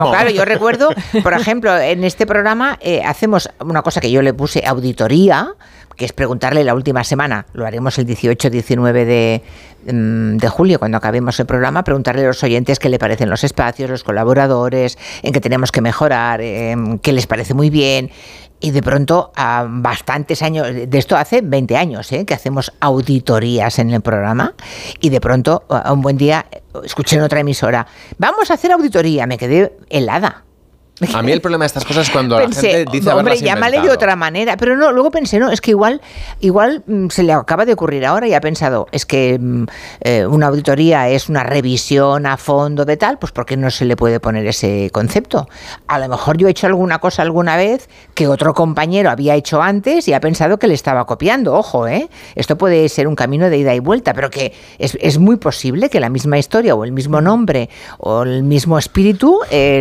No, claro, yo recuerdo, por ejemplo, en este programa hacemos una cosa que yo le puse auditoría, que es preguntarle la última semana, lo haremos el 18-19 de julio, cuando acabemos el programa, preguntarle a los oyentes qué le parecen los espacios, los colaboradores, en qué tenemos que mejorar, qué les parece muy bien. Y de pronto, a bastantes años, de esto hace 20 años, que hacemos auditorías en el programa, y de pronto, a un buen día, escuché en otra emisora, vamos a hacer auditoría, me quedé helada. A mí el problema de estas cosas es cuando pensé, la gente dice hombre, haberlas llámale inventado. de otra manera. Pero no, luego pensé, no, es que igual se le acaba de ocurrir ahora y ha pensado, es que una auditoría es una revisión a fondo de tal, pues ¿por qué no se le puede poner ese concepto? A lo mejor yo he hecho alguna cosa alguna vez que otro compañero había hecho antes y ha pensado que le estaba copiando. Ojo, esto puede ser un camino de ida y vuelta, pero que es muy posible que la misma historia o el mismo nombre o el mismo espíritu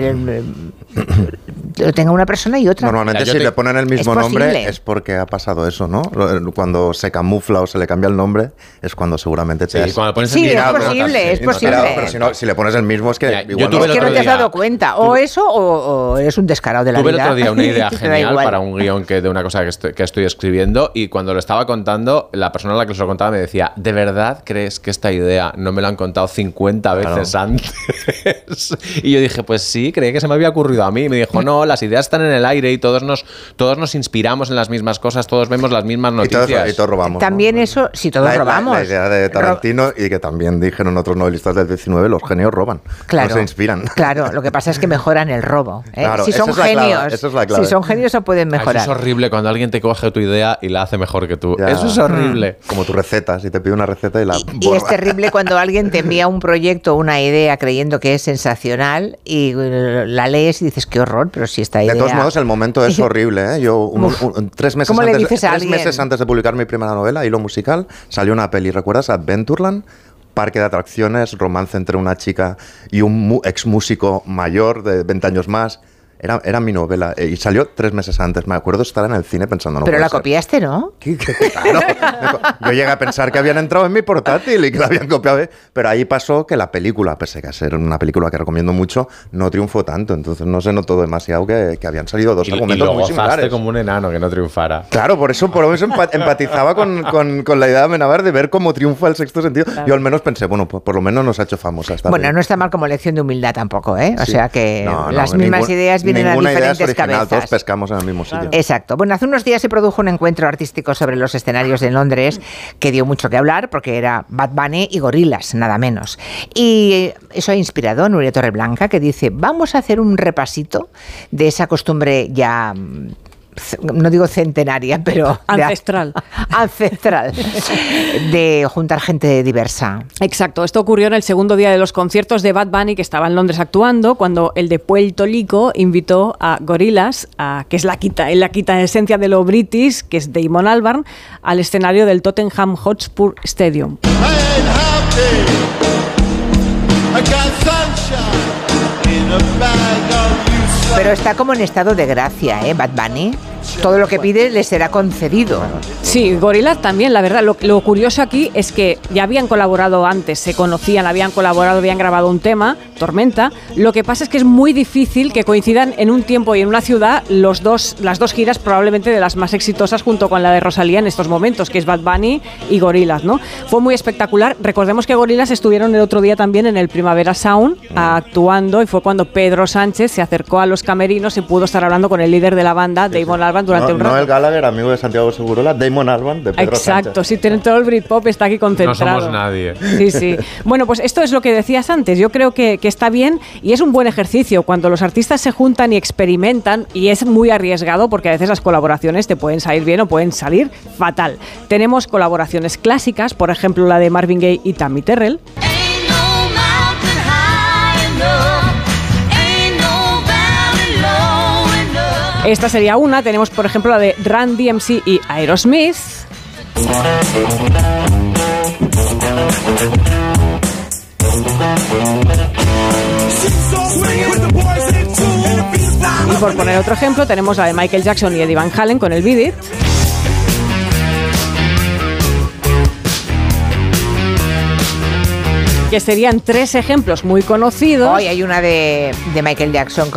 lo tenga una persona y otra. Normalmente si le ponen el mismo nombre es porque ha pasado eso, ¿no? Cuando se camufla o se le cambia el nombre es cuando seguramente te has... cuando pones es posible, es posible. Pero si le pones el mismo es que igual es que no te has dado cuenta. O eso o eres un descarado de la vida. Tuve el otro día una idea genial para un guión de una cosa que estoy escribiendo, y cuando lo estaba contando, la persona a la que se lo contaba me decía, ¿de verdad crees que esta idea no me la han contado 50 veces antes? Y yo dije, pues sí, creí que se me había ocurrido a mí. Y me dijo, no, las ideas están en el aire y todos nos inspiramos en las mismas cosas, todos vemos las mismas noticias. Y todos robamos. También, ¿no? Eso, si todos robamos. La idea de Tarantino, y que también dijeron otros novelistas del 19, los genios roban, no se inspiran. Claro, lo que pasa es que mejoran el robo. Claro, si son genios, esa es la clave. Si son genios, se pueden mejorar. Eso es horrible cuando alguien te coge tu idea y la hace mejor que tú. Ya. Eso es horrible. Como tu receta, si te pide una receta y la... Y es terrible cuando alguien te envía un proyecto, una idea, creyendo que es sensacional, y la lees y dices, qué horror, pero si esta idea... De todos modos, el momento es horrible, Yo, 3 meses antes de publicar mi primera novela, Hilo Musical, salió una peli, ¿recuerdas? Adventureland, parque de atracciones, romance entre una chica y un ex músico mayor de 20 años más. Era mi novela y salió 3 meses antes. Me acuerdo estar en el cine pensando... Pero la copiaste, ¿no? Claro. Yo llegué a pensar que habían entrado en mi portátil y que la habían copiado. Pero ahí pasó que la película, pese a ser una película que recomiendo mucho, no triunfó tanto. Entonces no se notó demasiado que habían salido dos argumentos muy similares. Como un enano que no triunfara. Claro, por eso empatizaba con la idea de Amenábar de ver cómo triunfa el sexto sentido. Claro. Yo al menos pensé, bueno, pues por lo menos nos ha hecho famosa esta Bueno, no está mal como lección de humildad tampoco, O sea que las mismas ideas vienen a diferentes cabezas. Todos pescamos en el mismo sitio. Exacto. Bueno, hace unos días se produjo un encuentro artístico sobre los escenarios de Londres que dio mucho que hablar porque era Bad Bunny y Gorillaz, nada menos. Y eso ha inspirado a Nuria Torreblanca, que dice, vamos a hacer un repasito de esa costumbre ya... no digo centenaria, pero... Ancestral. Ancestral. De juntar gente diversa. Exacto. Esto ocurrió en el segundo día de los conciertos de Bad Bunny, que estaba en Londres actuando, cuando el de Puerto Rico invitó a Gorillaz, que es la quita esencia de lo british, que es Damon Albarn, al escenario del Tottenham Hotspur Stadium. Pero está como en estado de gracia, Bad Bunny. Todo lo que pide le será concedido. Sí, Gorillaz también, la verdad. Lo curioso aquí es que ya habían colaborado antes, se conocían, habían grabado un tema, Tormenta. Lo que pasa es que es muy difícil que coincidan en un tiempo y en una ciudad las dos giras probablemente de las más exitosas junto con la de Rosalía en estos momentos, que es Bad Bunny y Gorillaz, ¿no? Fue muy espectacular. Recordemos que Gorillaz estuvieron el otro día también en el Primavera Sound actuando, y fue cuando Pedro Sánchez se acercó a los camerinos y pudo estar hablando con el líder de la banda, Damon Albarn, durante un rato. Noel Gallagher, amigo de Santiago Segurola, Damon Albarn de Pedro Exacto, Sánchez. Sí, tienen todo el Britpop, está aquí concentrado. No somos nadie. Sí. Bueno, pues esto es lo que decías antes. Yo creo que está bien y es un buen ejercicio cuando los artistas se juntan y experimentan, y es muy arriesgado porque a veces las colaboraciones te pueden salir bien o pueden salir fatal. Tenemos colaboraciones clásicas, por ejemplo la de Marvin Gaye y Tammy Terrell. Esta sería una. Tenemos, por ejemplo, la de Run DMC y Aerosmith. Y por poner otro ejemplo, tenemos la de Michael Jackson y Eddie Van Halen con el Beat It. Que serían 3 ejemplos muy conocidos. Hoy hay una de Michael Jackson